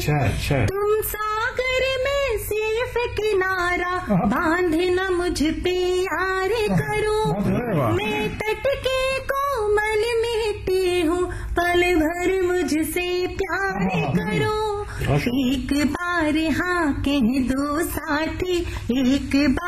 तुम सागर में सिर्फ किनारा, बांधे न मुझ पे यार करो। मैं तट के कोमल मिट्टी हूँ, पल भर मुझसे प्यार करो। एक बार हाँ कह दो साथी, एक